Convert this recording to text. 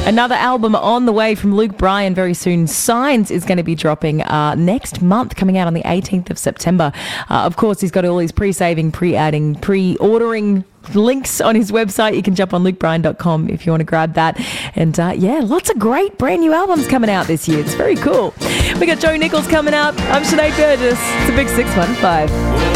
Another album on the way from Luke Bryan very soon. Signs is going to be dropping next month, coming out on the 18th of September. Of course, he's got all his pre-saving, pre-adding, pre-ordering links on his website. You can jump on lukebryan.com if you want to grab that. And lots of great brand new albums coming out this year. It's very cool. We got Joe Nichols coming up. I'm Sinead Burgess. It's a big 615.